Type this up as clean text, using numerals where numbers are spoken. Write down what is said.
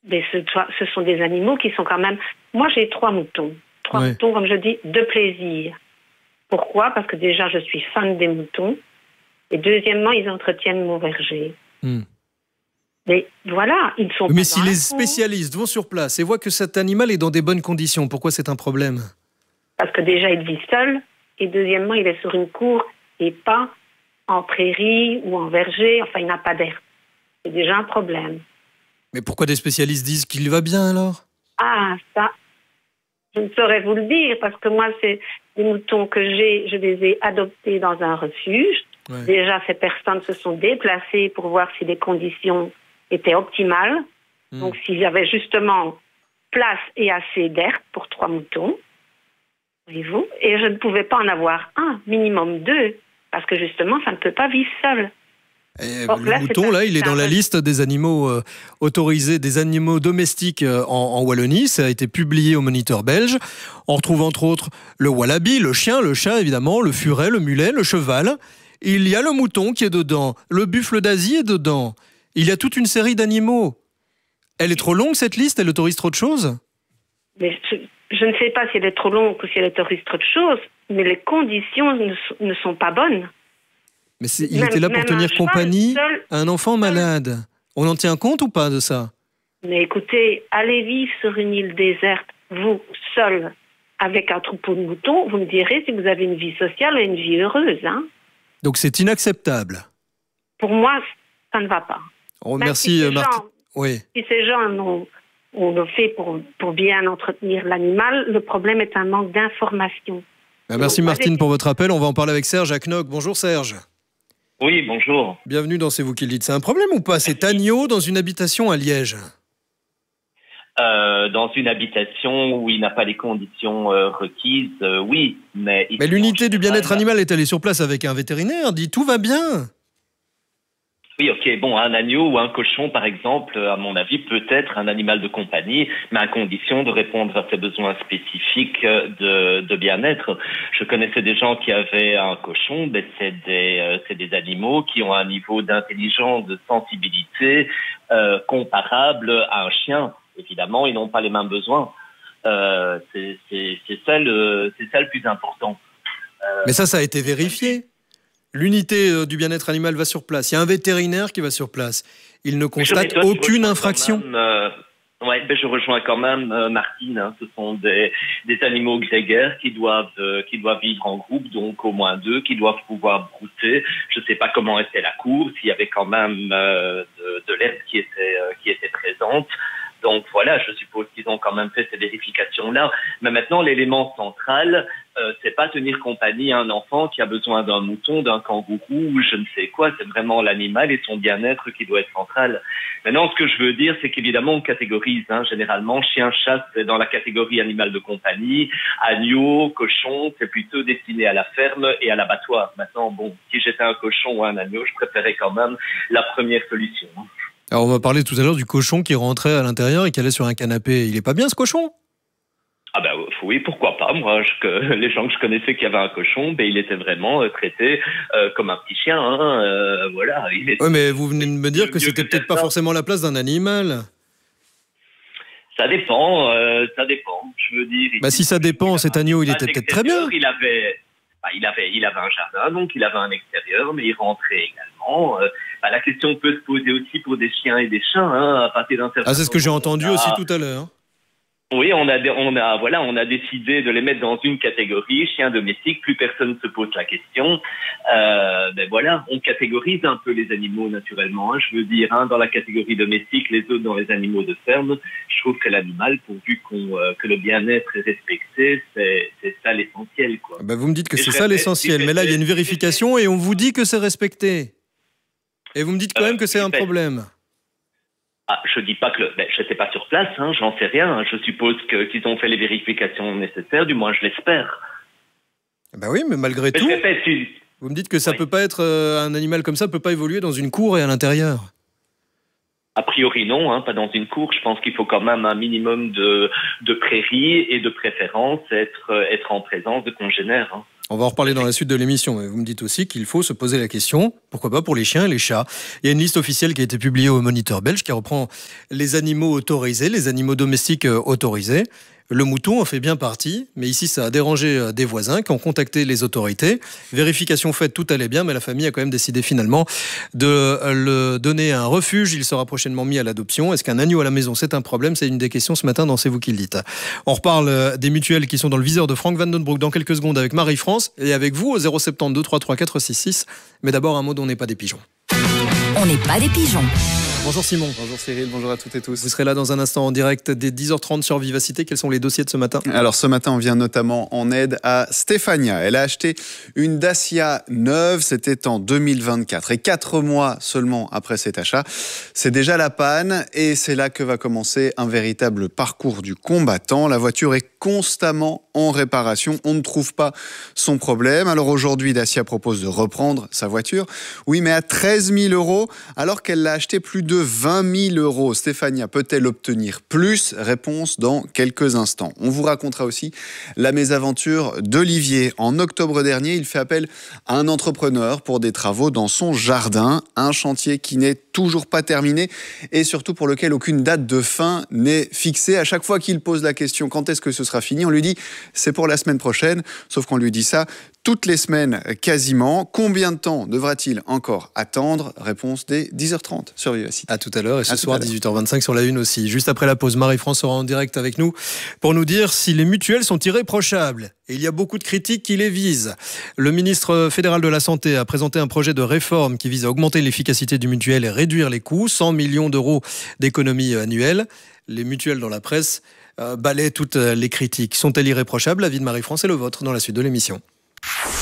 Mais ce sont des animaux qui sont quand même... Moi, j'ai 3 moutons. 3 Ouais. moutons, comme je dis, de plaisir. Pourquoi? Parce que déjà, je suis fan des moutons. Et deuxièmement, ils entretiennent mon verger. Mais voilà, ils ne sont pas Mais dans si la les cour. spécialistes vont sur place et voient que cet animal est dans des bonnes conditions, pourquoi c'est un problème? Parce que déjà, il vit seul. Et deuxièmement, il est sur une cour et pas en prairie ou en verger. Enfin, il n'a pas d'herbe. C'est déjà un problème. Mais pourquoi des spécialistes disent qu'il va bien alors? Ah, ça, je ne saurais vous le dire. Parce que moi, c'est des moutons que je les ai adoptés dans un refuge. Ouais. Déjà, ces personnes se sont déplacées pour voir si les conditions étaient optimales. Donc, s'il y avait justement place et assez d'herbe pour 3 moutons, voyez-vous, et je ne pouvais pas en avoir un, minimum 2, parce que justement, ça ne peut pas vivre seul. Or, Le mouton, là, il est dans la liste des animaux autorisés, des animaux domestiques en Wallonie. Ça a été publié au Moniteur belge. On retrouve entre autres le wallaby, le chien, le chat évidemment, le furet, le mulet, le cheval. Il y a le mouton qui est dedans, le buffle d'Asie est dedans. Il y a toute une série d'animaux. Elle est trop longue cette liste? Elle autorise trop de choses? Mais je ne sais pas si elle est trop longue ou si elle autorise trop de choses, mais les conditions ne sont pas bonnes. Mais il était là pour tenir compagnie à un enfant malade. On en tient compte ou pas de ça? Mais écoutez, allez vivre sur une île déserte, vous, seul, avec un troupeau de moutons, vous me direz si vous avez une vie sociale et une vie heureuse. Hein. Donc c'est inacceptable. Pour moi, ça ne va pas. Oh, merci, Martine. Oui. Si ces gens ont le fait pour bien entretenir l'animal, le problème est un manque d'information. Merci Martine pour votre appel. On va en parler avec Serge à Knock. Bonjour Serge. Oui, bonjour. Bienvenue dans C'est vous qui le dites. C'est un problème ou pas, cet agneau dans une habitation à Liège? Dans une habitation où il n'a pas les conditions requises, oui. Mais l'unité du bien-être animal est allée sur place avec un vétérinaire, dit tout va bien. Oui, ok, bon, un agneau ou un cochon, par exemple, à mon avis, peut être un animal de compagnie, mais à condition de répondre à ses besoins spécifiques de bien-être. Je connaissais des gens qui avaient un cochon, mais c'est des animaux qui ont un niveau d'intelligence, de sensibilité comparable à un chien. Évidemment, ils n'ont pas les mêmes besoins. C'est ça le plus important. Mais ça a été vérifié. L'unité du bien-être animal va sur place. Il y a un vétérinaire qui va sur place. Il ne constate aucune infraction. Ouais, je rejoins quand même Martine. Hein. Ce sont des animaux grégaires qui doivent vivre en groupe, donc au moins 2, qui doivent pouvoir brouter. Je ne sais pas comment était la cour, s'il y avait quand même de l'herbe qui était présente. Donc voilà, je suppose qu'ils ont quand même fait ces vérifications-là. Mais maintenant, l'élément central, c'est pas tenir compagnie à un enfant qui a besoin d'un mouton, d'un kangourou ou je ne sais quoi. C'est vraiment l'animal et son bien-être qui doit être central. Maintenant, ce que je veux dire, c'est qu'évidemment, on catégorise. Généralement, chien, chat, c'est dans la catégorie animal de compagnie. Agneau, cochon, c'est plutôt destiné à la ferme et à l'abattoir. Maintenant, bon, si j'étais un cochon ou un agneau, je préférais quand même la première solution. Alors on va parler tout à l'heure du cochon qui rentrait à l'intérieur et qui allait sur un canapé. Il est pas bien ce cochon? Ah ben oui, pourquoi pas. Moi, les gens que je connaissais qui avaient un cochon, il était vraiment traité comme un petit chien. Voilà. Oui, mais vous venez de me dire que c'était peut-être pas forcément la place d'un animal. Ça dépend. Je veux dire. Si ça dépend, cet agneau, il était peut-être très bien. Il avait un jardin, donc il avait un extérieur, mais il rentrait également. La question peut se poser aussi pour des chiens et des chats, à partir d'un certain c'est ce que j'ai entendu aussi tout à l'heure. Oui, on a décidé de les mettre dans une catégorie, chiens domestiques, plus personne ne se pose la question. On catégorise un peu les animaux naturellement. Je veux dire, dans la catégorie domestique, les autres dans les animaux de ferme. Je trouve que l'animal, pourvu que le bien-être est respecté, c'est ça l'essentiel, quoi. Vous me dites que c'est ça l'essentiel, mais là il y a une vérification et on vous dit que c'est respecté. Et vous me dites quand même que c'est un problème. Je dis pas que je n'étais pas sur place, j'en sais rien. Je suppose qu'ils ont fait les vérifications nécessaires, du moins je l'espère. Oui, mais malgré tout, vous me dites que ça peut pas être un animal comme ça peut pas évoluer dans une cour et à l'intérieur. A priori non, pas dans une cour. Je pense qu'il faut quand même un minimum de prairies et de préférence être en présence de congénères. On va en reparler dans la suite de l'émission, mais vous me dites aussi qu'il faut se poser la question, pourquoi pas pour les chiens et les chats. Il y a une liste officielle qui a été publiée au Moniteur belge qui reprend les animaux autorisés, les animaux domestiques autorisés. Le mouton en fait bien partie, mais ici ça a dérangé des voisins qui ont contacté les autorités. Vérification faite, tout allait bien, mais la famille a quand même décidé finalement de le donner à un refuge. Il sera prochainement mis à l'adoption. Est-ce qu'un agneau à la maison, c'est un problème? C'est une des questions ce matin dans C'est vous qui le dites. On reparle des mutuelles qui sont dans le viseur de Frank Van Den Broek dans quelques secondes avec Marie-France et avec vous au 072 333 466. Mais d'abord un mot dont on n'est pas des pigeons. On n'est pas des pigeons. Bonjour Simon. Bonjour Cyril, bonjour à toutes et tous. Vous serez là dans un instant en direct dès 10h30 sur Vivacité. Quels sont les dossiers de ce matin? Alors ce matin, on vient notamment en aide à Stéphania. Elle a acheté une Dacia neuve, c'était en 2024. Et 4 mois seulement après cet achat, c'est déjà la panne. Et c'est là que va commencer un véritable parcours du combattant. La voiture est constamment en réparation. On ne trouve pas son problème. Alors aujourd'hui, Dacia propose de reprendre sa voiture. Oui, mais à 13 000 €, alors qu'elle l'a acheté plus de 20 000 €. Stéphania peut-elle obtenir plus? Réponse dans quelques instants. On vous racontera aussi la mésaventure d'Olivier. En octobre dernier, il fait appel à un entrepreneur pour des travaux dans son jardin. Un chantier qui n'est toujours pas terminé et surtout pour lequel aucune date de fin n'est fixée. À chaque fois qu'il pose la question quand est-ce que ce sera fini, on lui dit c'est pour la semaine prochaine. Sauf qu'on lui dit ça toutes les semaines quasiment. Combien de temps devra-t-il encore attendre? Réponse dès 10h30 sur Vivacité. À tout à l'heure et ce soir 18h25 sur la Une aussi. Juste après la pause, Marie-France sera en direct avec nous pour nous dire si les mutuelles sont irréprochables. Et il y a beaucoup de critiques qui les visent. Le ministre fédéral de la Santé a présenté un projet de réforme qui vise à augmenter l'efficacité du mutuel et réduire les coûts. 100 millions d'euros d'économies annuelles. Les mutuelles dans la presse balaient toutes les critiques. Sont-elles irréprochables? L'avis de Marie-France est le vôtre dans la suite de l'émission.